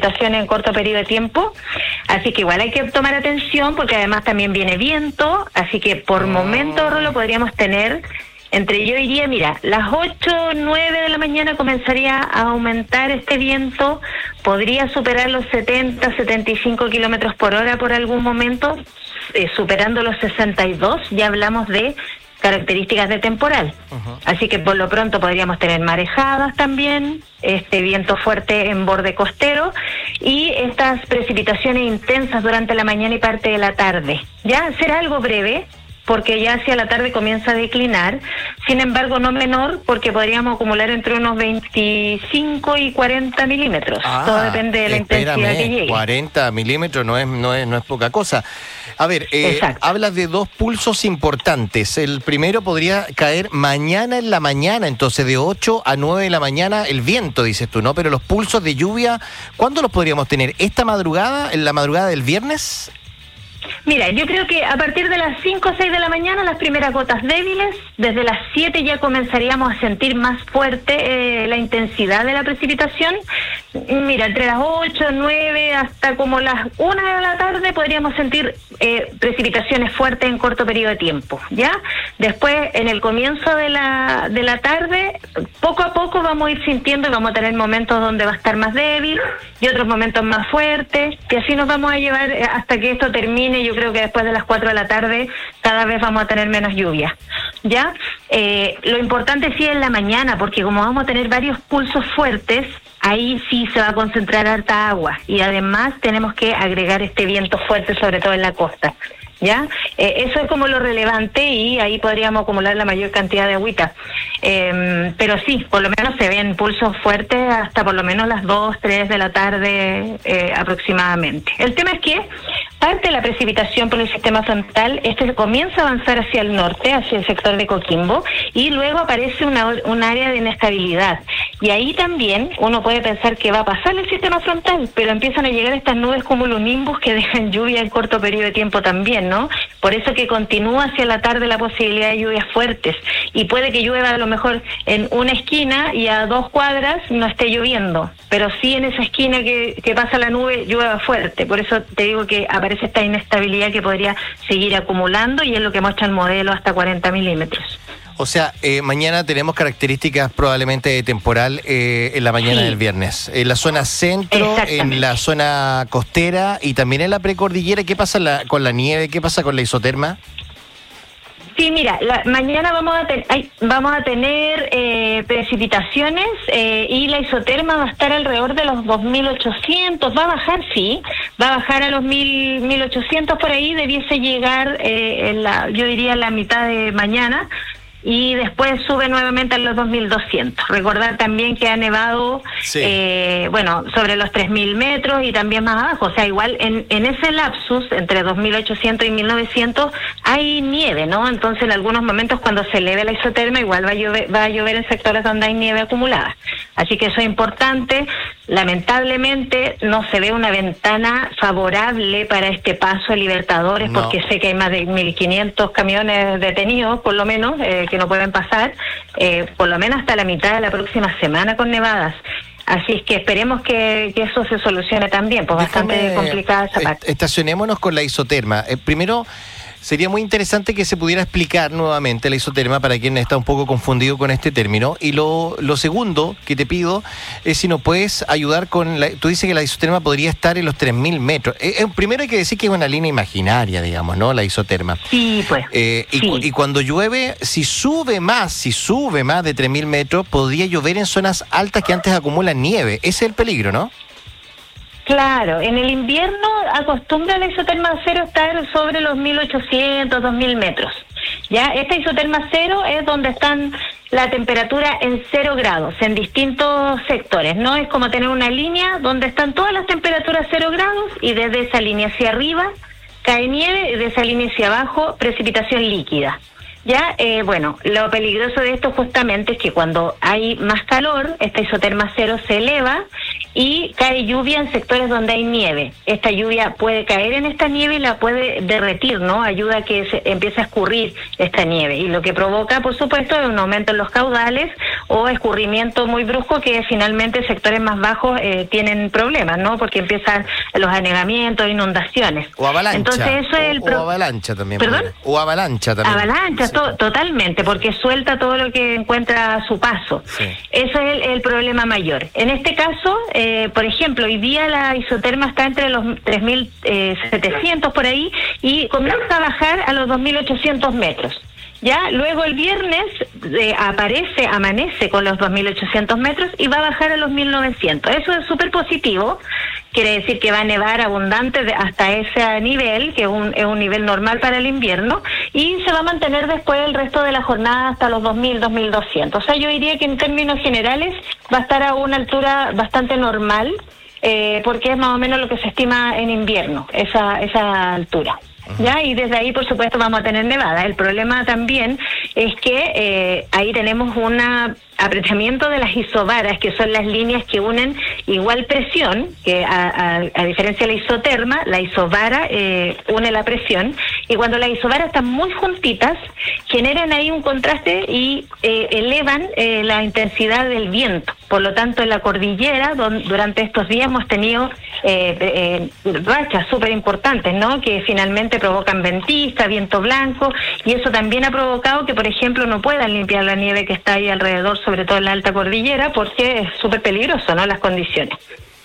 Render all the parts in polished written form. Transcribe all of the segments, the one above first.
precipitaciones en corto periodo de tiempo, así que igual hay que tomar atención porque además también viene viento, así que por momento, Rolo, podríamos tener entre, yo diría, mira, las 8, 9 de la mañana comenzaría a aumentar este viento, podría superar los 70, 75 kilómetros por hora por algún momento, superando los 62, ya hablamos de características de temporal. Así que por lo pronto podríamos tener marejadas también, viento fuerte en borde costero y estas precipitaciones intensas durante la mañana y parte de la tarde. Ya será algo breve, porque ya hacia la tarde comienza a declinar, sin embargo no menor, porque podríamos acumular entre unos 25 y 40 milímetros. Todo depende de la intensidad que llegue. 40 milímetros no es poca cosa. A ver, hablas de dos pulsos importantes. El primero podría caer mañana en la mañana, entonces de 8 a 9 de la mañana el viento, dices tú, ¿no? Pero los pulsos de lluvia, ¿cuándo los podríamos tener? ¿Esta madrugada, en la madrugada del viernes? Mira, yo creo que a partir de las 5 o 6 de la mañana las primeras gotas débiles, desde las 7 ya comenzaríamos a sentir más fuerte la intensidad de la precipitación. Mira, entre las 8, 9 hasta como las 1 de la tarde podríamos sentir precipitaciones fuertes en corto periodo de tiempo, ¿ya? Después, en el comienzo de la tarde, poco a poco vamos a ir sintiendo y vamos a tener momentos donde va a estar más débil y otros momentos más fuertes, y así nos vamos a llevar hasta que esto termine. Yo creo que después de las 4 de la tarde cada vez vamos a tener menos lluvia, ¿ya? Lo importante sí es la mañana, porque como vamos a tener varios pulsos fuertes, ahí sí se va a concentrar harta agua y además tenemos que agregar este viento fuerte, sobre todo en la costa, ¿ya? Eso es como lo relevante y ahí podríamos acumular la mayor cantidad de agüita. Pero sí, por lo menos se ven pulsos fuertes hasta por lo menos las 2, 3 de la tarde aproximadamente. El tema es que parte de la precipitación por el sistema frontal, comienza a avanzar hacia el norte, hacia el sector de Coquimbo, y luego aparece un área de inestabilidad. Y ahí también uno puede pensar que va a pasar el sistema frontal, pero empiezan a llegar estas nubes cumulonimbus que dejan lluvia en corto periodo de tiempo también, ¿no? Por eso que continúa hacia la tarde la posibilidad de lluvias fuertes, y puede que llueva a lo mejor en una esquina y a 2 cuadras no esté lloviendo, pero sí en esa esquina que pasa la nube llueva fuerte. Por eso te digo que aparece esta inestabilidad que podría seguir acumulando y es lo que muestra el modelo hasta 40 milímetros. O sea, mañana tenemos características probablemente de temporal en la mañana del viernes. En la zona centro, en la zona costera y también en la precordillera. ¿Qué pasa con la nieve? ¿Qué pasa con la isoterma? Sí, mira, mañana vamos a tener precipitaciones y la isoterma va a estar alrededor de los 2.800, va a bajar, sí, va a bajar a los 1.800 por ahí, debiese llegar yo diría la mitad de mañana, y después sube nuevamente a los 2.200. Recordar también que ha nevado, sobre los 3.000 metros y también más abajo. O sea, igual en ese lapsus, entre 2.800 y 1.900, hay nieve, ¿no? Entonces, en algunos momentos, cuando se eleve la isoterma, igual va a llover en sectores donde hay nieve acumulada. Así que eso es importante. Lamentablemente, no se ve una ventana favorable para este paso a Libertadores, porque sé que hay más de 1.500 camiones detenidos, por lo menos, que no pueden pasar, por lo menos hasta la mitad de la próxima semana con nevadas. Así es que esperemos que eso se solucione también, pues bastante complicada esa parte. Estacionémonos con la isoterma. Primero, sería muy interesante que se pudiera explicar nuevamente la isoterma para quien está un poco confundido con este término. Y lo segundo que te pido es si nos puedes ayudar con... Tú dices que la isoterma podría estar en los 3.000 metros. Primero hay que decir que es una línea imaginaria, digamos, ¿no? La isoterma. Sí, pues. Y cuando llueve, si sube más de 3.000 metros, podría llover en zonas altas que antes acumulan nieve. Ese es el peligro, ¿no? Claro, en el invierno acostumbra la isoterma cero estar sobre los 1.800, 2.000 metros. Ya, esta isoterma cero es donde están la temperatura en 0 grados, en distintos sectores. No es como tener una línea donde están todas las temperaturas 0 grados y desde esa línea hacia arriba cae nieve y de esa línea hacia abajo precipitación líquida. Ya, bueno, lo peligroso de esto justamente es que cuando hay más calor, esta isoterma cero se eleva y cae lluvia en sectores donde hay nieve. Esta lluvia puede caer en esta nieve y la puede derretir, ¿no? Ayuda a que se empiece a escurrir esta nieve. Y lo que provoca, por supuesto, es un aumento en los caudales o escurrimiento muy brusco que finalmente sectores más bajos tienen problemas, ¿no? Porque empiezan los anegamientos, inundaciones. O avalancha. Entonces eso es o avalancha también. ¿Perdón? O avalancha también. Avalancha, Sí. Totalmente, porque suelta todo lo que encuentra a su paso. Sí. Ese es el problema mayor. En este caso, por ejemplo, hoy día la isoterma está entre los 3.700 por ahí y comienza a bajar a los 2.800 metros. Ya, luego el viernes amanece con los 2.800 metros y va a bajar a los 1.900. Eso es súper positivo. Quiere decir que va a nevar abundante hasta ese nivel, que es un nivel normal para el invierno, y se va a mantener después el resto de la jornada hasta los 2.000, 2.200. O sea, yo diría que en términos generales va a estar a una altura bastante normal, porque es más o menos lo que se estima en invierno, esa altura. ¿Ya? Y desde ahí, por supuesto, vamos a tener nevada. El problema también es que ahí tenemos un apretamiento de las isobaras, que son las líneas que unen igual presión, que a diferencia de la isoterma, la isobara une la presión, y cuando las isobaras están muy juntitas, generan ahí un contraste y elevan la intensidad del viento. Por lo tanto, en la cordillera, durante estos días hemos tenido rachas súper importantes, ¿no? Que finalmente provocan ventisca, viento blanco, y eso también ha provocado que, por ejemplo, no puedan limpiar la nieve que está ahí alrededor, sobre todo en la alta cordillera, porque es súper peligroso, ¿no? Las condiciones.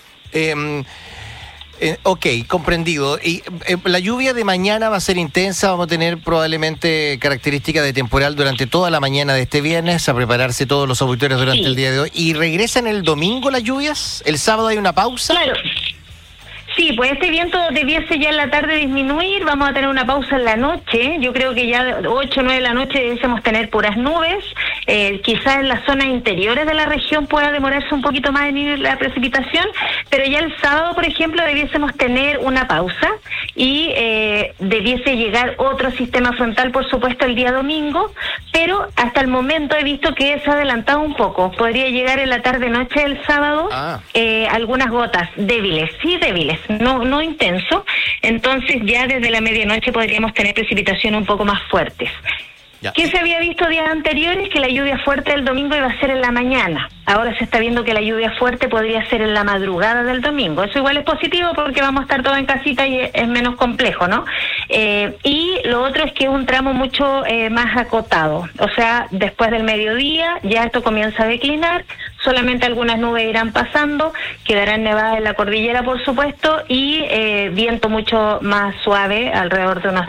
Ok, comprendido. Y la lluvia de mañana va a ser intensa, vamos a tener probablemente características de temporal durante toda la mañana de este viernes, a prepararse todos los auditores durante el día de hoy. ¿Y regresan el domingo las lluvias? ¿El sábado hay una pausa? Claro. Sí, pues este viento debiese ya en la tarde disminuir, vamos a tener una pausa en la noche, yo creo que ya 8 o 9 de la noche debiésemos tener puras nubes, quizás en las zonas interiores de la región pueda demorarse un poquito más en ir la precipitación, pero ya el sábado, por ejemplo, debiésemos tener una pausa y debiese llegar otro sistema frontal, por supuesto, el día domingo, pero hasta el momento he visto que se ha adelantado un poco, podría llegar en la tarde-noche del sábado algunas gotas débiles, no intenso, entonces ya desde la medianoche podríamos tener precipitación un poco más fuertes. Ya. ¿Qué se había visto días anteriores? Que la lluvia fuerte del domingo iba a ser en la mañana. Ahora se está viendo que la lluvia fuerte podría ser en la madrugada del domingo. Eso igual es positivo porque vamos a estar todos en casita y es menos complejo, ¿no? Y lo otro es que es un tramo mucho más acotado. O sea, después del mediodía ya esto comienza a declinar, solamente algunas nubes irán pasando, quedarán nevadas en la cordillera, por supuesto, y viento mucho más suave, alrededor de unos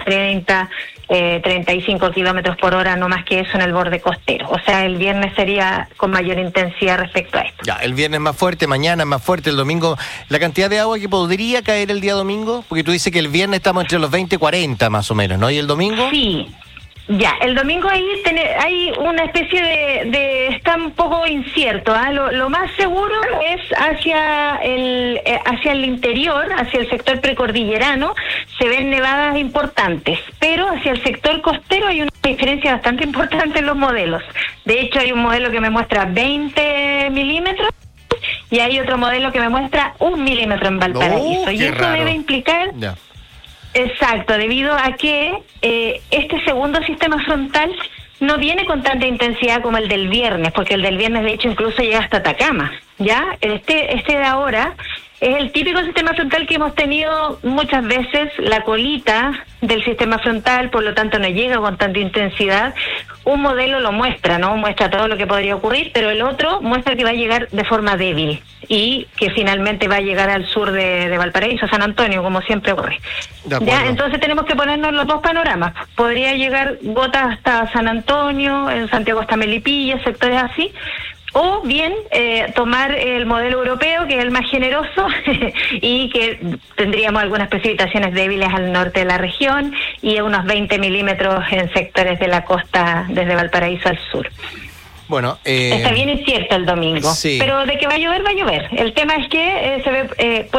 35 kilómetros por hora, no más que eso en el borde costero. O sea, el viernes sería con mayor intensidad respecto a esto. Ya, el viernes más fuerte, mañana más fuerte, el domingo. ¿La cantidad de agua que podría caer el día domingo? Porque tú dices que el viernes estamos entre los 20 y 40 más o menos, ¿no? ¿Y el domingo? Sí. Ya, el domingo ahí hay una especie de está un poco incierto, ¿eh? Lo más seguro es hacia el interior, hacia el sector precordillerano, se ven nevadas importantes, pero hacia el sector costero hay una diferencia bastante importante en los modelos. De hecho, hay un modelo que me muestra 20 milímetros y hay otro modelo que me muestra 1 milímetro en Valparaíso, y eso raro. debe implicar... Ya. Exacto, debido a que este segundo sistema frontal no viene con tanta intensidad como el del viernes, porque el del viernes de hecho incluso llega hasta Atacama, ¿ya? Este de ahora es el típico sistema frontal que hemos tenido muchas veces, la colita del sistema frontal, por lo tanto no llega con tanta intensidad. Un modelo lo muestra, ¿no? Muestra todo lo que podría ocurrir, pero el otro muestra que va a llegar de forma débil y que finalmente va a llegar al sur de Valparaíso, San Antonio, como siempre ocurre. Ya, entonces tenemos que ponernos los dos panoramas. Podría llegar gotas hasta San Antonio, en Santiago hasta Melipilla, sectores así, o bien tomar el modelo europeo, que es el más generoso, y que tendríamos algunas precipitaciones débiles al norte de la región y unos 20 milímetros en sectores de la costa desde Valparaíso al sur. Bueno, está bien incierto el domingo, sí. Pero de que va a llover, va a llover. El tema es que puede ser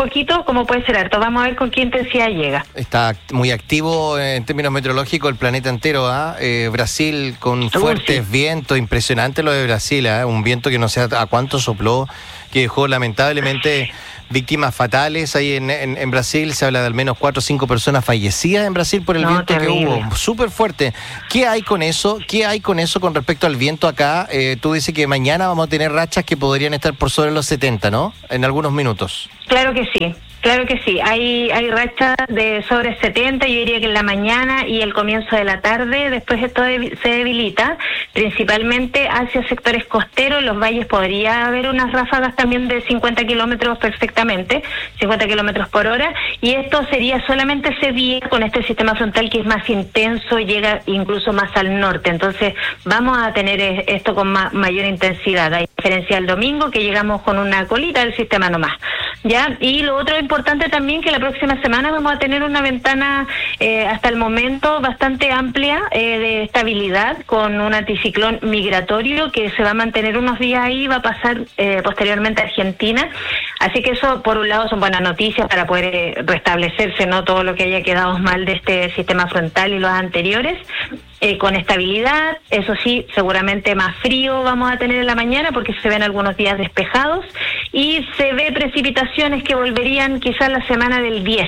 poquito como puede ser harto. Vamos a ver con qué intensidad llega. Está muy activo en términos meteorológicos el planeta entero, Brasil con fuertes vientos, impresionante lo de Brasil, un viento que no sé a cuánto sopló, que dejó lamentablemente víctimas fatales ahí en Brasil. Se habla de al menos 4 o 5 personas fallecidas en Brasil por el viento terrible que hubo. Súper fuerte. ¿Qué hay con eso? ¿Qué hay con eso con respecto al viento acá? Tú dices que mañana vamos a tener rachas que podrían estar por sobre los 70, ¿no? En algunos minutos. Claro que sí. Claro que sí, hay rachas de sobre 70, yo diría que en la mañana y el comienzo de la tarde. Después esto se debilita, principalmente hacia sectores costeros. Los valles podría haber unas ráfagas también de 50 kilómetros perfectamente, 50 kilómetros por hora, y esto sería solamente ese día con este sistema frontal que es más intenso, llega incluso más al norte. Entonces vamos a tener esto con mayor intensidad, a diferencia del domingo que llegamos con una colita del sistema nomás, ¿ya? Y lo otro importante también que la próxima semana vamos a tener una ventana hasta el momento bastante amplia de estabilidad con un anticiclón migratorio que se va a mantener unos días ahí, va a pasar posteriormente a Argentina. Así que eso por un lado son buenas noticias para poder restablecerse, ¿no?, todo lo que haya quedado mal de este sistema frontal y los anteriores. Con estabilidad, eso sí, seguramente más frío vamos a tener en la mañana porque se ven algunos días despejados y se ve precipitaciones que volverían quizás la semana del 10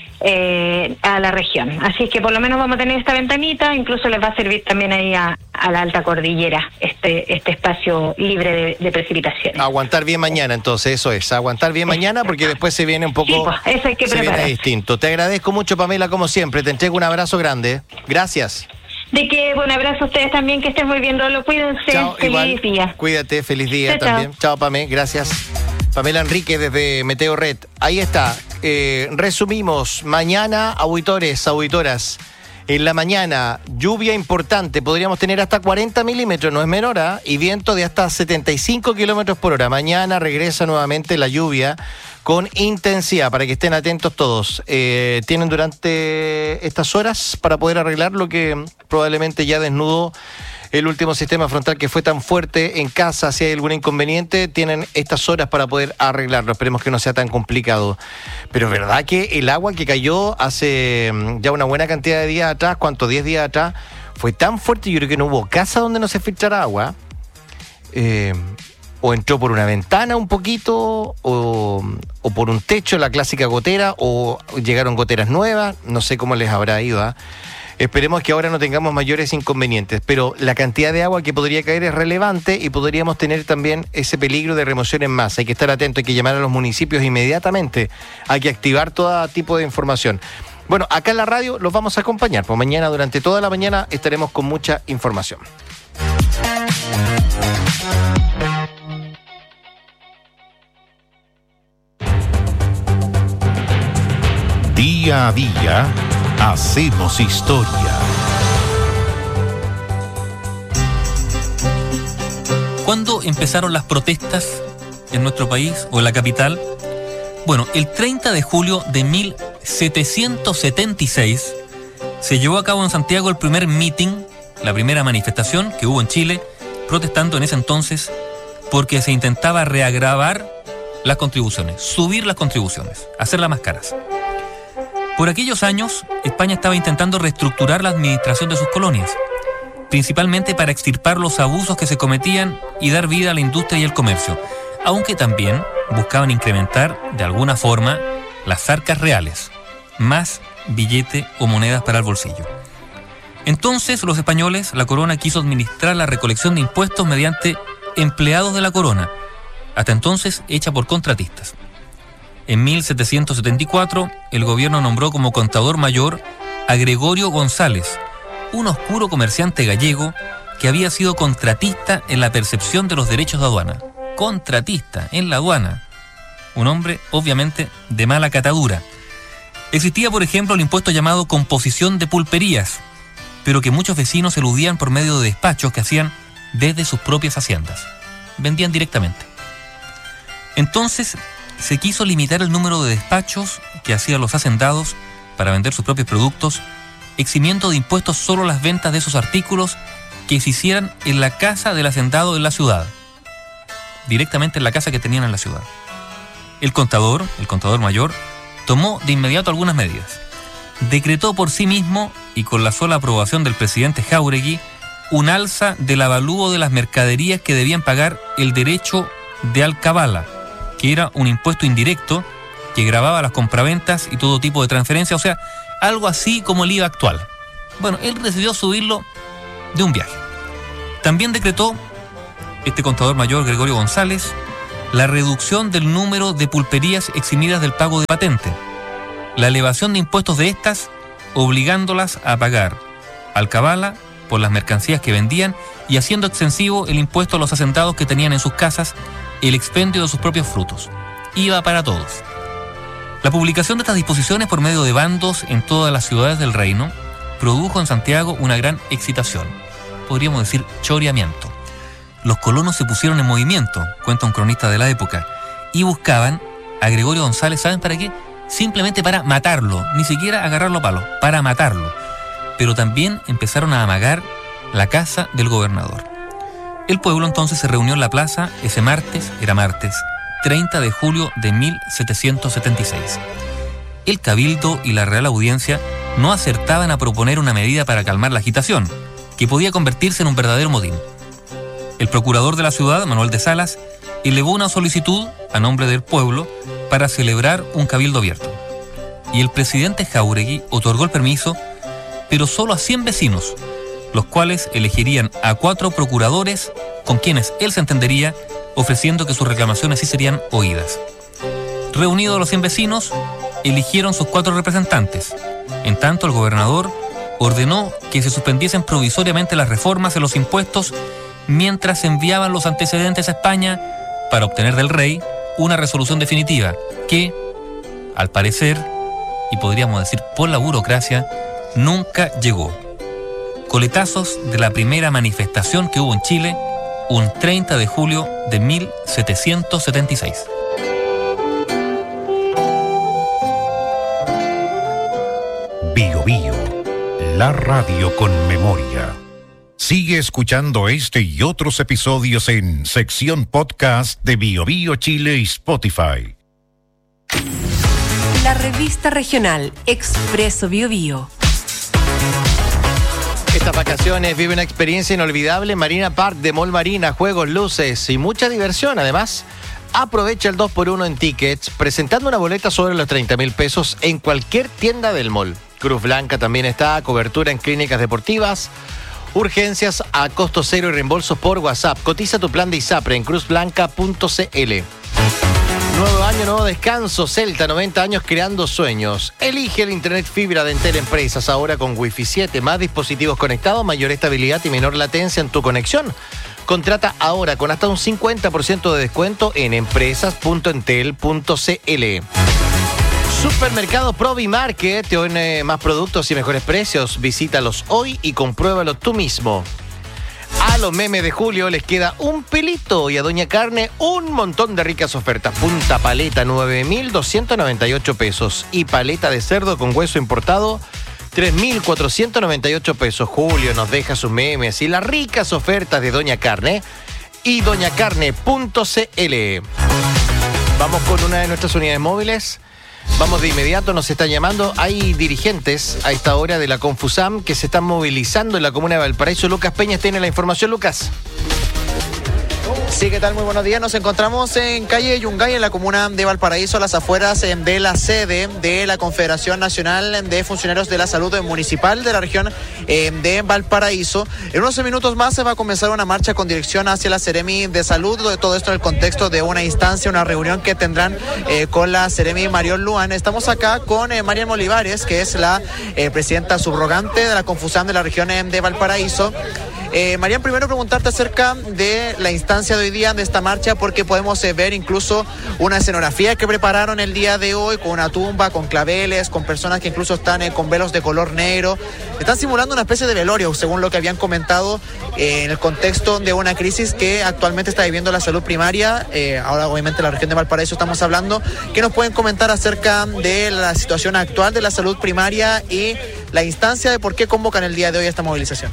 a la región. Así que por lo menos vamos a tener esta ventanita, incluso les va a servir también ahí a la alta cordillera este espacio libre de precipitaciones. Aguantar bien mañana, entonces, eso es, aguantar bien mañana porque después se viene un poco... Sí, pues, eso hay que preparar. Viene distinto. Te agradezco mucho, Pamela, como siempre, te entrego un abrazo grande. Gracias. De que, un abrazo a ustedes también, que estén muy bien, Rolo, cuídense, chao, feliz día. Cuídate, feliz día también. Chao, Pamela, gracias. Pamela Enrique desde Meteo Red. Ahí está, resumimos, mañana, auditoras, en la mañana, lluvia importante, podríamos tener hasta 40 milímetros, no es menor, y viento de hasta 75 kilómetros por hora. Mañana regresa nuevamente la lluvia con intensidad, para que estén atentos todos. Tienen durante estas horas para poder arreglar lo que probablemente ya desnudó el último sistema frontal que fue tan fuerte en casa. Si hay algún inconveniente, tienen estas horas para poder arreglarlo. Esperemos que no sea tan complicado. Pero es verdad que el agua que cayó hace ya una buena cantidad de días atrás, ¿cuánto? 10 días atrás, fue tan fuerte. Yo creo que no hubo casa donde no se filtrara agua. O entró por una ventana un poquito, o por un techo, la clásica gotera, o llegaron goteras nuevas. No sé cómo les habrá ido, Esperemos que ahora no tengamos mayores inconvenientes, pero la cantidad de agua que podría caer es relevante y podríamos tener también ese peligro de remoción en masa. Hay que estar atento, hay que llamar a los municipios inmediatamente, hay que activar todo tipo de información. Bueno, acá en la radio los vamos a acompañar, pues mañana durante toda la mañana estaremos con mucha información. Día a día hacemos historia. ¿Cuándo empezaron las protestas en nuestro país o en la capital? Bueno, el 30 de julio de 1776 se llevó a cabo en Santiago el primer meeting, la primera manifestación que hubo en Chile, protestando en ese entonces porque se intentaba reagravar las contribuciones, subir las contribuciones, hacerlas más caras. Por aquellos años, España estaba intentando reestructurar la administración de sus colonias, principalmente para extirpar los abusos que se cometían y dar vida a la industria y el comercio, aunque también buscaban incrementar, de alguna forma, las arcas reales, más billete o monedas para el bolsillo. Entonces, los españoles, la corona quiso administrar la recolección de impuestos mediante empleados de la corona, hasta entonces hecha por contratistas. En 1774, el gobierno nombró como contador mayor a Gregorio González, un oscuro comerciante gallego que había sido contratista en la percepción de los derechos de aduana. Contratista en la aduana. Un hombre, obviamente, de mala catadura. Existía, por ejemplo, el impuesto llamado composición de pulperías, pero que muchos vecinos eludían por medio de despachos que hacían desde sus propias haciendas. Vendían directamente. Entonces, se quiso limitar el número de despachos que hacían los hacendados para vender sus propios productos, eximiendo de impuestos solo las ventas de esos artículos que se hicieran en la casa del hacendado en la ciudad, directamente en la casa que tenían en la ciudad. El contador mayor, tomó de inmediato algunas medidas. Decretó por sí mismo, y con la sola aprobación del presidente Jáuregui, un alza del avalúo de las mercaderías que debían pagar el derecho de alcabala, que era un impuesto indirecto que gravaba las compraventas y todo tipo de transferencias, o sea, algo así como el IVA actual. Bueno, él decidió subirlo de un viaje. También decretó, este contador mayor Gregorio González, la reducción del número de pulperías eximidas del pago de patente, la elevación de impuestos de estas, obligándolas a pagar alcabala por las mercancías que vendían y haciendo extensivo el impuesto a los asentados que tenían en sus casas el expendio de sus propios frutos. IVA para todos. La publicación de estas disposiciones por medio de bandos en todas las ciudades del reino produjo en Santiago una gran excitación, podríamos decir choreamiento. Los colonos se pusieron en movimiento, cuenta un cronista de la época, y buscaban a Gregorio González, ¿saben para qué? Simplemente para matarlo, ni siquiera agarrarlo a palo, para matarlo. Pero también empezaron a amagar la casa del gobernador. El pueblo entonces se reunió en la plaza ese martes, 30 de julio de 1776. El cabildo y la Real Audiencia no acertaban a proponer una medida para calmar la agitación, que podía convertirse en un verdadero motín. El procurador de la ciudad, Manuel de Salas, elevó una solicitud a nombre del pueblo para celebrar un cabildo abierto. Y el presidente Jáuregui otorgó el permiso, pero solo a 100 vecinos, los cuales elegirían a 4 procuradores con quienes él se entendería, ofreciendo que sus reclamaciones sí serían oídas. Reunidos los 100 vecinos, eligieron sus 4 representantes. En tanto, el gobernador ordenó que se suspendiesen provisoriamente las reformas en los impuestos mientras se enviaban los antecedentes a España para obtener del rey una resolución definitiva que, al parecer, y podríamos decir por la burocracia, nunca llegó. Coletazos de la primera manifestación que hubo en Chile un 30 de julio de 1776. Bio Bio, la radio con memoria. Sigue escuchando este y otros episodios en sección podcast de Bio Bio Chile y Spotify. La revista regional Expreso Bio Bio. Estas vacaciones vive una experiencia inolvidable en Marina Park de Mall Marina, juegos, luces y mucha diversión. Además, aprovecha el 2x1 en tickets, presentando una boleta sobre los 30.000 pesos en cualquier tienda del mall. Cruz Blanca también está, cobertura en clínicas deportivas, urgencias a costo cero y reembolsos por WhatsApp. Cotiza tu plan de ISAPRE en cruzblanca.cl. Nuevo año, nuevo descanso. Celta, 90 años creando sueños. Elige el internet fibra de Entel Empresas ahora con Wi-Fi 7, más dispositivos conectados, mayor estabilidad y menor latencia en tu conexión. Contrata ahora con hasta un 50% de descuento en empresas.entel.cl. Supermercado Provi Market te une más productos y mejores precios. Visítalos hoy y compruébalo tú mismo. A los memes de julio les queda un pelito y a Doña Carne un montón de ricas ofertas. Punta paleta, 9.298 pesos. Y paleta de cerdo con hueso importado, 3.498 pesos. Julio nos deja sus memes y las ricas ofertas de Doña Carne y doñacarne.cl. Vamos con una de nuestras unidades móviles. Vamos de inmediato, nos están llamando. Hay dirigentes a esta hora de la Confusam que se están movilizando en la comuna de Valparaíso. Lucas Peñas tiene la información. Lucas. Sí, ¿qué tal? Muy buenos días. Nos encontramos en calle Yungay, en la comuna de Valparaíso, a las afueras de la sede de la Confederación Nacional de Funcionarios de la Salud Municipal de la región de Valparaíso. En unos minutos más se va a comenzar una marcha con dirección hacia la Seremi de Salud. Todo esto en el contexto de una instancia, una reunión que tendrán con la Seremi Marión Luan. Estamos acá con Marian Olivares, que es la presidenta subrogante de la Confusam de la región de Valparaíso. Marian, primero preguntarte acerca de la instancia de hoy día de esta marcha, porque podemos ver incluso una escenografía que prepararon el día de hoy con una tumba, con claveles, con personas que incluso están con velos de color negro. Están simulando una especie de velorio, según lo que habían comentado, en el contexto de una crisis que actualmente está viviendo la salud primaria. Ahora obviamente la región de Valparaíso estamos hablando. ¿Qué nos pueden comentar acerca de la situación actual de la salud primaria y la instancia de por qué convocan el día de hoy esta movilización?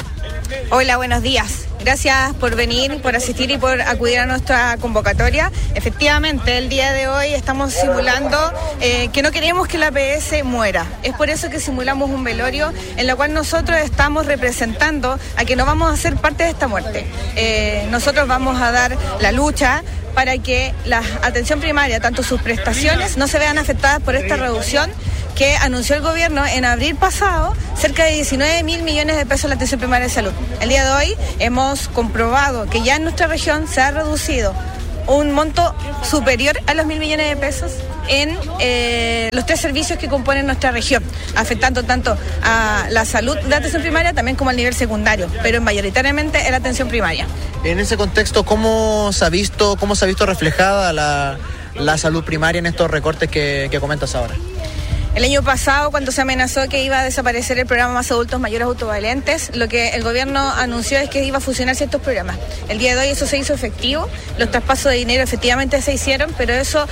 Hola, buenos días. Gracias por venir, por asistir y por acudir a nuestra convocatoria. Efectivamente, el día de hoy estamos simulando que no queremos que la APS muera. Es por eso que simulamos un velorio en el cual nosotros estamos representando a que no vamos a ser parte de esta muerte. Nosotros vamos a dar la lucha para que la atención primaria, tanto sus prestaciones, no se vean afectadas por esta reducción que anunció el gobierno en abril pasado, cerca de 19.000 millones de pesos en la atención primaria de salud. El día de hoy hemos comprobado que ya en nuestra región se ha reducido un monto superior a los 1.000 millones de pesos en los 3 servicios que componen nuestra región, afectando tanto a la salud de atención primaria también como al nivel secundario, pero mayoritariamente en la atención primaria. En ese contexto, ¿cómo se ha visto reflejada la salud primaria en estos recortes que comentas ahora? El año pasado, cuando se amenazó que iba a desaparecer el programa Más Adultos Mayores Autovalentes, lo que el gobierno anunció es que iba a fusionar ciertos programas. El día de hoy eso se hizo efectivo, los traspasos de dinero efectivamente se hicieron, pero eso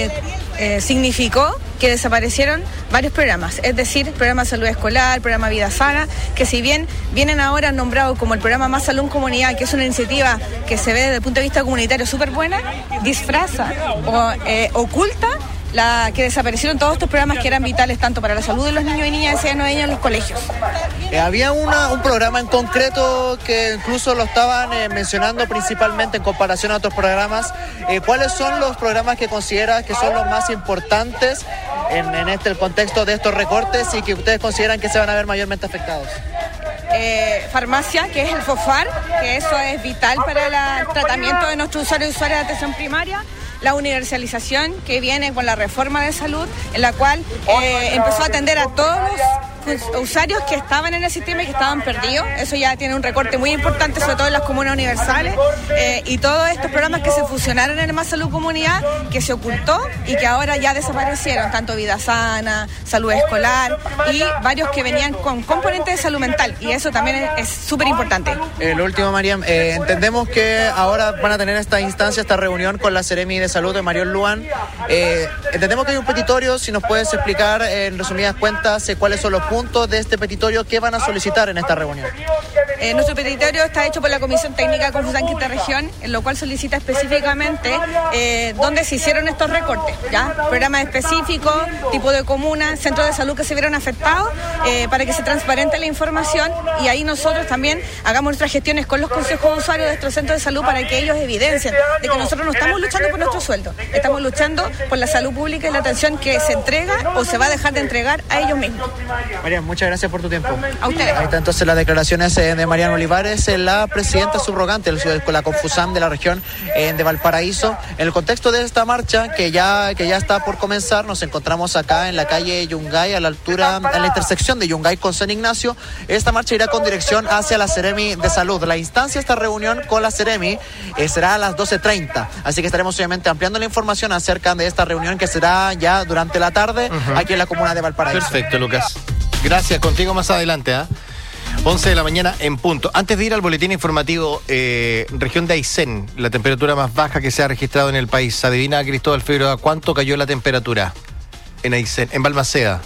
significó que desaparecieron varios programas, es decir, programa Salud Escolar, programa Vida Sana, que si bien vienen ahora nombrados como el programa Más Salud en Comunidad, que es una iniciativa que se ve desde el punto de vista comunitario súper buena, disfraza o oculta que desaparecieron todos estos programas que eran vitales tanto para la salud de los niños y niñas de 6 a 9 años en los colegios. Había un programa en concreto que incluso lo estaban mencionando principalmente en comparación a otros programas. ¿Cuáles son los programas que consideras que son los más importantes en el contexto de estos recortes y que ustedes consideran que se van a ver mayormente afectados? Farmacia, que es el FOFAR, que eso es vital para el tratamiento de nuestros usuarios y usuarias de atención primaria. La universalización que viene con la reforma de salud, en la cual empezó a atender a todos los usuarios que estaban en el sistema y que estaban perdidos. Eso ya tiene un recorte muy importante, sobre todo en las comunas universales, y todos estos programas que se fusionaron en el Más Salud Comunidad, que se ocultó y que ahora ya desaparecieron, tanto Vida Sana, Salud Escolar y varios que venían con componentes de salud mental, y eso también es súper importante. Lo último, Mariam, entendemos que ahora van a tener esta instancia, esta reunión con la Seremi de Salud de Marión Luan. Entendemos que hay un petitorio, si nos puedes explicar en resumidas cuentas cuáles son los puntos de este petitorio que van a solicitar en esta reunión. Nuestro petitorio está hecho por la Comisión Técnica Confusam Quinta Región, en lo cual solicita específicamente dónde se hicieron estos recortes, ¿ya? Programas específicos, tipo de comuna, centros de salud que se vieron afectados, para que se transparente la información y ahí nosotros también hagamos nuestras gestiones con los consejos de usuarios de estos centros de salud para que ellos evidencien de que nosotros no estamos luchando por nuestro sueldo, estamos luchando por la salud pública y la atención que se entrega o se va a dejar de entregar a ellos mismos. Mariam, muchas gracias por tu tiempo. A ustedes. Ahí está entonces las declaraciones de Mariana Olivares, la presidenta subrogante con la Confusam de la región de Valparaíso. En el contexto de esta marcha que ya está por comenzar, nos encontramos acá en la calle Yungay, a la altura, en la intersección de Yungay con San Ignacio. Esta marcha irá con dirección hacia la Seremi de Salud. La instancia, esta reunión con la Seremi, será a las 12:30. Así que estaremos obviamente ampliando la información acerca de esta reunión que será ya durante la tarde aquí en la comuna de Valparaíso. Perfecto, Lucas. Gracias, contigo más adelante, 11 de la mañana en punto. Antes de ir al boletín informativo, región de Aysén, la temperatura más baja que se ha registrado en el país. Adivina, Cristóbal Figueroa, ¿cuánto cayó la temperatura en Aysén? En Balmaceda.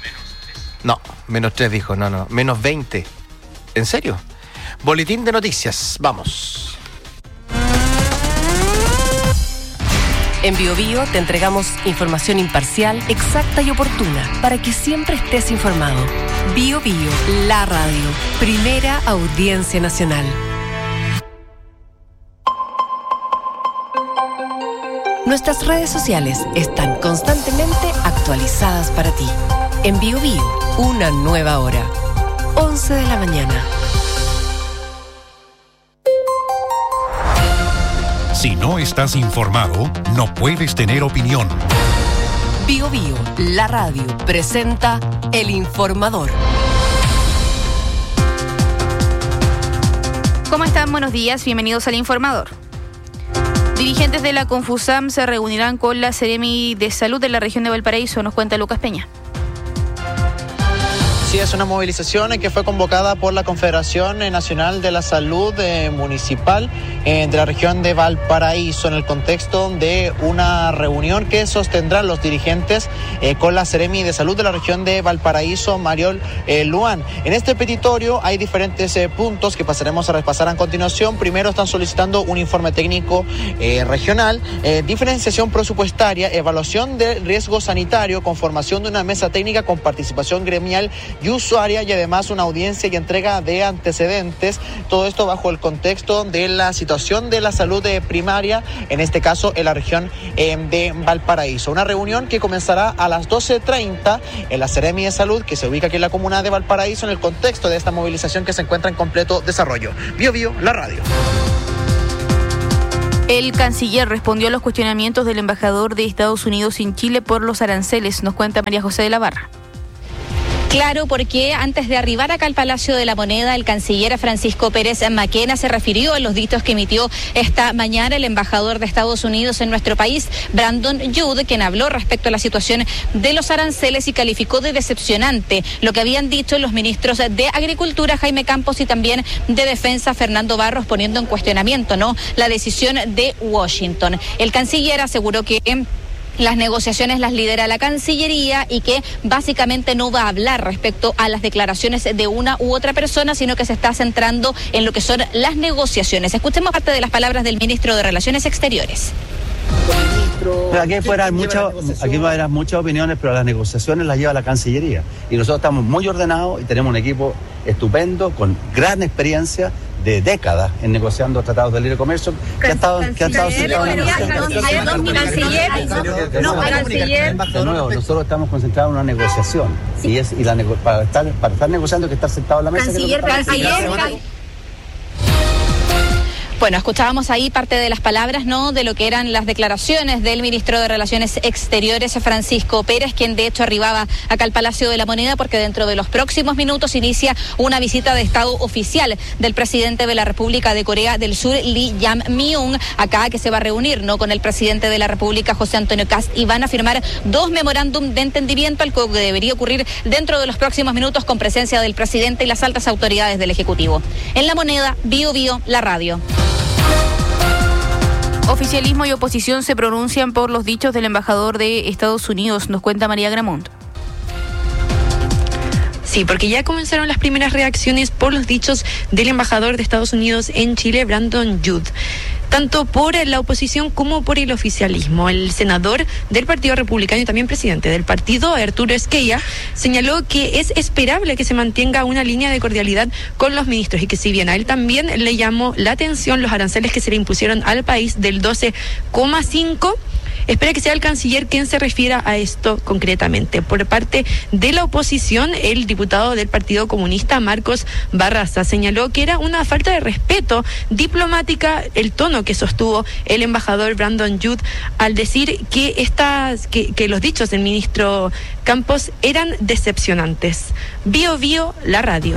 No, -3 dijo, no, -20. ¿En serio? Boletín de noticias, vamos. En BioBio te entregamos información imparcial, exacta y oportuna para que siempre estés informado. BioBio, la radio, primera audiencia nacional. Nuestras redes sociales están constantemente actualizadas para ti. En BioBio, una nueva hora. 11 de la mañana. Si no estás informado, no puedes tener opinión. BioBio, la radio, presenta El Informador. ¿Cómo están? Buenos días, bienvenidos al Informador. Dirigentes de la Confusam se reunirán con la Seremi de Salud de la región de Valparaíso, nos cuenta Lucas Peña. Así es, una movilización que fue convocada por la Confederación Nacional de la Salud Municipal de la región de Valparaíso en el contexto de una reunión que sostendrán los dirigentes con la Seremi de Salud de la región de Valparaíso, Mariol Luan. En este petitorio hay diferentes puntos que pasaremos a repasar a continuación. Primero están solicitando un informe técnico regional, diferenciación presupuestaria, evaluación de riesgo sanitario, conformación de una mesa técnica con participación gremial y usuaria y además una audiencia y entrega de antecedentes. Todo esto bajo el contexto de la situación de la salud primaria, en este caso en la región de Valparaíso. Una reunión que comenzará a las 12:30 en la Seremi de Salud, que se ubica aquí en la comuna de Valparaíso, en el contexto de esta movilización que se encuentra en completo desarrollo. Bio Bio, la radio. El canciller respondió a los cuestionamientos del embajador de Estados Unidos en Chile por los aranceles, nos cuenta María José de la Barra. Claro, porque antes de arribar acá al Palacio de la Moneda, el canciller Francisco Pérez Maquena se refirió a los dichos que emitió esta mañana el embajador de Estados Unidos en nuestro país, Brandon Judd, quien habló respecto a la situación de los aranceles y calificó de decepcionante lo que habían dicho los ministros de Agricultura, Jaime Campos, y también de Defensa, Fernando Barros, poniendo en cuestionamiento, ¿no?, la decisión de Washington. El canciller aseguró que las negociaciones las lidera la Cancillería y que básicamente no va a hablar respecto a las declaraciones de una u otra persona, sino que se está centrando en lo que son las negociaciones. Escuchemos parte de las palabras del ministro de Relaciones Exteriores. Aquí va a haber muchas opiniones, pero las negociaciones las lleva la Cancillería. Y nosotros estamos muy ordenados y tenemos un equipo estupendo, con gran experiencia de décadas en negociando tratados de libre comercio, que ha estado sentado en de nuevo, nosotros estamos concentrados en una negociación. Sí. Para estar negociando hay que estar sentado en la mesa. Bueno, escuchábamos ahí parte de las palabras, ¿no?, de lo que eran las declaraciones del ministro de Relaciones Exteriores, Francisco Pérez, quien de hecho arribaba acá al Palacio de la Moneda porque dentro de los próximos minutos inicia una visita de Estado oficial del presidente de la República de Corea del Sur, Lee Jae-myung, acá, que se va a reunir, ¿no?, con el presidente de la República, José Antonio Kast, y van a firmar 2 memorándum de entendimiento, algo que debería ocurrir dentro de los próximos minutos con presencia del presidente y las altas autoridades del Ejecutivo. En La Moneda, Bio Bio, la radio. Oficialismo y oposición se pronuncian por los dichos del embajador de Estados Unidos, nos cuenta María Gramont. Sí, porque ya comenzaron las primeras reacciones por los dichos del embajador de Estados Unidos en Chile, Brandon Judd, tanto por la oposición como por el oficialismo. El senador del Partido Republicano y también presidente del partido, Arturo Esquella, señaló que es esperable que se mantenga una línea de cordialidad con los ministros y que si bien a él también le llamó la atención los aranceles que se le impusieron al país del 12,5%, espera que sea el canciller quien se refiera a esto concretamente. Por parte de la oposición, el diputado del Partido Comunista, Marcos Barraza, señaló que era una falta de respeto diplomática el tono que sostuvo el embajador Brandon Judd al decir que los dichos del ministro Campos eran decepcionantes. Bio Bio, la radio.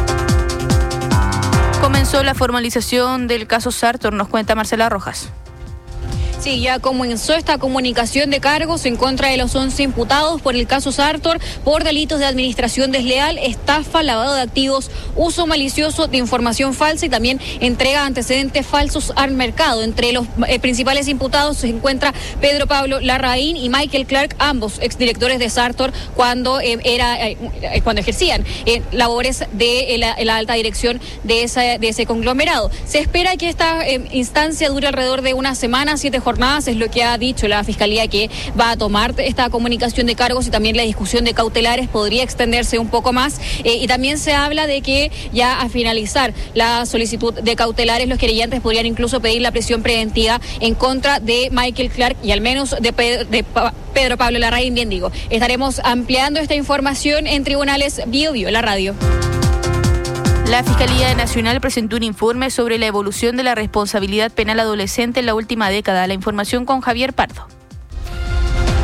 Comenzó la formalización del caso Sartor, nos cuenta Marcela Rojas. Sí, ya comenzó esta comunicación de cargos en contra de los 11 imputados por el caso Sartor por delitos de administración desleal, estafa, lavado de activos, uso malicioso de información falsa y también entrega de antecedentes falsos al mercado. Entre los principales imputados se encuentra Pedro Pablo Larraín y Michael Clark, ambos exdirectores de Sartor cuando ejercían labores de la alta dirección de ese conglomerado. Se espera que esta instancia dure alrededor de una semana, 7 jornadas, es lo que ha dicho la Fiscalía, que va a tomar esta comunicación de cargos, y también la discusión de cautelares podría extenderse un poco más, y también se habla de que ya a finalizar la solicitud de cautelares los querellantes podrían incluso pedir la prisión preventiva en contra de Michael Clark y al menos de Pedro Pablo Larraín, bien digo. Estaremos ampliando esta información en Tribunales Bio Bio, la radio. La Fiscalía Nacional presentó un informe sobre la evolución de la responsabilidad penal adolescente en la última década. La información con Javier Pardo.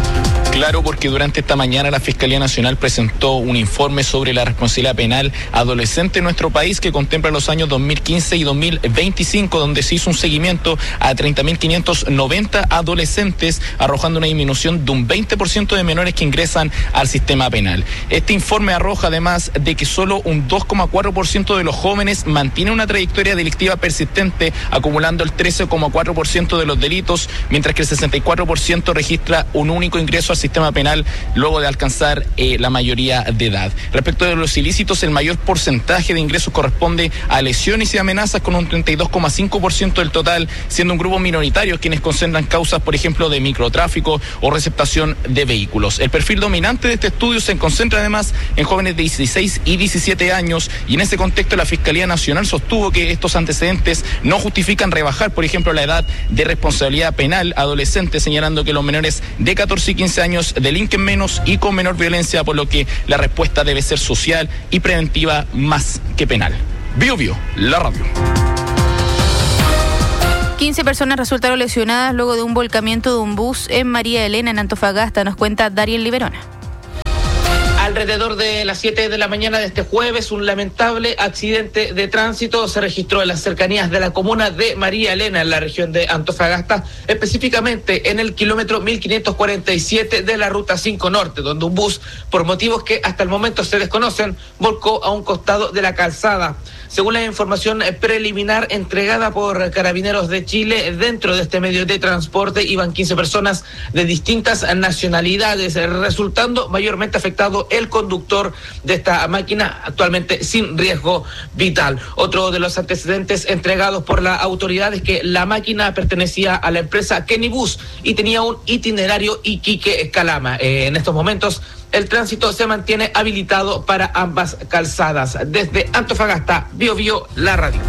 Claro, porque durante esta mañana la Fiscalía Nacional presentó un informe sobre la responsabilidad penal adolescente en nuestro país que contempla los años 2015 y 2025, donde se hizo un seguimiento a 30.590 adolescentes, arrojando una disminución de un 20% de menores que ingresan al sistema penal. Este informe arroja además de que solo un 2,4% de los jóvenes mantiene una trayectoria delictiva persistente, acumulando el 13,4% de los delitos, mientras que el 64% registra un único ingreso al sistema penal luego de alcanzar la mayoría de edad. Respecto de los ilícitos, el mayor porcentaje de ingresos corresponde a lesiones y amenazas, con un 32,5% del total, siendo un grupo minoritario quienes concentran causas, por ejemplo, de microtráfico o receptación de vehículos. El perfil dominante de este estudio se concentra además en jóvenes de 16 y 17 años, y en ese contexto la Fiscalía Nacional sostuvo que estos antecedentes no justifican rebajar, por ejemplo, la edad de responsabilidad penal adolescente, señalando que los menores de 14 y 15 años delinquen menos y con menor violencia, por lo que la respuesta debe ser social y preventiva más que penal. Bio Bio, la radio. 15 personas resultaron lesionadas luego de un volcamiento de un bus en María Elena, en Antofagasta, nos cuenta Darien Liberona. Alrededor de las 7 de la mañana de este jueves, un lamentable accidente de tránsito se registró en las cercanías de la comuna de María Elena, en la región de Antofagasta, específicamente en el kilómetro 1547 de la Ruta 5 Norte, donde un bus, por motivos que hasta el momento se desconocen, volcó a un costado de la calzada. Según la información preliminar entregada por Carabineros de Chile, dentro de este medio de transporte iban 15 personas de distintas nacionalidades, resultando mayormente afectado el conductor de esta máquina, actualmente sin riesgo vital. Otro de los antecedentes entregados por la autoridad es que la máquina pertenecía a la empresa Kenibus y tenía un itinerario Iquique-Calama. En estos momentos el tránsito se mantiene habilitado para ambas calzadas. Desde Antofagasta, Bio Bio, la radio.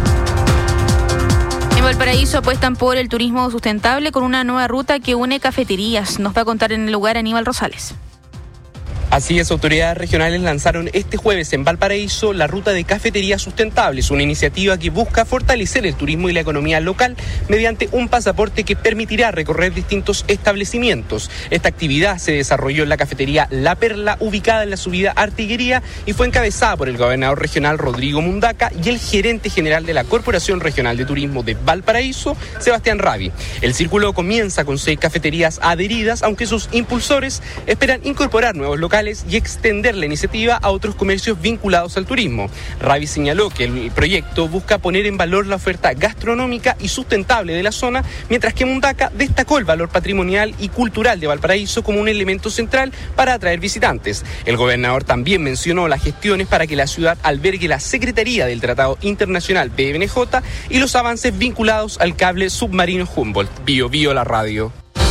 En Valparaíso apuestan por el turismo sustentable con una nueva ruta que une cafeterías. Nos va a contar en el lugar Aníbal Rosales. Así es, autoridades regionales lanzaron este jueves en Valparaíso la ruta de cafeterías sustentables, una iniciativa que busca fortalecer el turismo y la economía local mediante un pasaporte que permitirá recorrer distintos establecimientos. Esta actividad se desarrolló en la cafetería La Perla, ubicada en la subida Artillería, y fue encabezada por el gobernador regional Rodrigo Mundaca y el gerente general de la Corporación Regional de Turismo de Valparaíso, Sebastián Ravi. El círculo comienza con 6 cafeterías adheridas, aunque sus impulsores esperan incorporar nuevos locales y extender la iniciativa a otros comercios vinculados al turismo. Ravi señaló que el proyecto busca poner en valor la oferta gastronómica y sustentable de la zona, mientras que Mundaca destacó el valor patrimonial y cultural de Valparaíso como un elemento central para atraer visitantes. El gobernador también mencionó las gestiones para que la ciudad albergue la Secretaría del Tratado Internacional BNJ y los avances vinculados al cable submarino Humboldt. Bio Bio, la radio.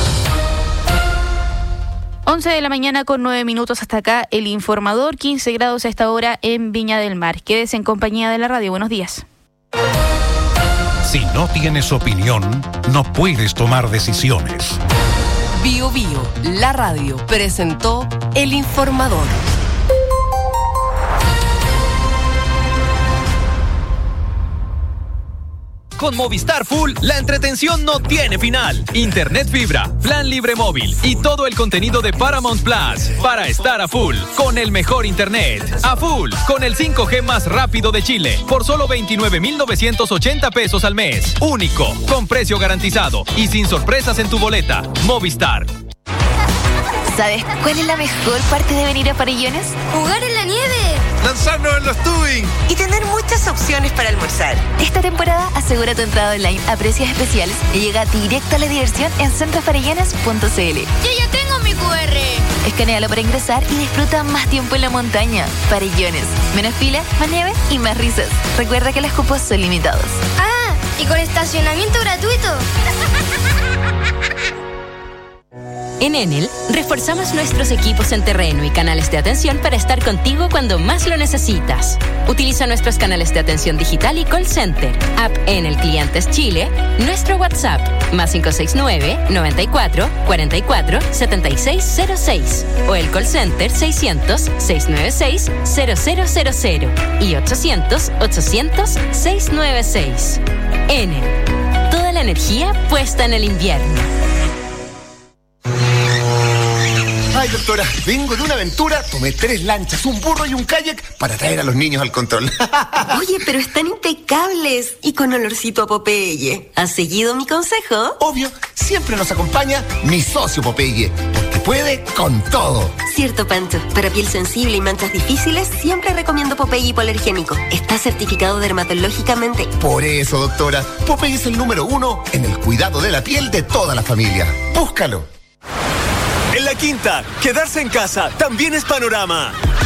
11 de la mañana con 9 minutos, hasta acá el informador. 15 grados a esta hora en Viña del Mar. Quédese en compañía de la radio. Buenos días. Si no tienes opinión, no puedes tomar decisiones. Bio Bio, la radio, presentó el informador. Con Movistar Full, la entretención no tiene final. Internet fibra, plan libre móvil y todo el contenido de Paramount Plus para estar a full con el mejor internet. A full con el 5G más rápido de Chile por solo 29,980 pesos al mes. Único, con precio garantizado y sin sorpresas en tu boleta. Movistar. ¿Sabes cuál es la mejor parte de venir a Farellones? ¡Jugar en la nieve! ¡Lanzarnos en los tubing! Y tener muchas opciones para almorzar. Esta temporada asegura tu entrada online a precios especiales y llega directo a la diversión en centrofarellones.cl. ¡Yo ya tengo mi QR! Escanéalo para ingresar y disfruta más tiempo en la montaña. Farellones. Menos fila, más nieve y más risas. Recuerda que los cupos son limitados. ¡Ah! ¿Y con estacionamiento gratuito? En Enel, reforzamos nuestros equipos en terreno y canales de atención para estar contigo cuando más lo necesitas. Utiliza nuestros canales de atención digital y call center, app Enel Clientes Chile, nuestro WhatsApp, +569 94 44 7606 o el call center 600 696 0000 y 800 800 696. Enel, toda la energía puesta en el invierno. Ay, doctora, vengo de una aventura, tomé 3 lanchas, un burro y un kayak para traer a los niños al control. Oye, pero están impecables y con olorcito a Popeye. ¿Has seguido mi consejo? Obvio, siempre nos acompaña mi socio Popeye, porque puede con todo. Cierto, Pancho. Para piel sensible y manchas difíciles, siempre recomiendo Popeye hipoalergénico. Está certificado dermatológicamente. Por eso, doctora, Popeye es el número 1 en el cuidado de la piel de toda la familia. Búscalo. En La Quinta, quedarse en casa también es panorama.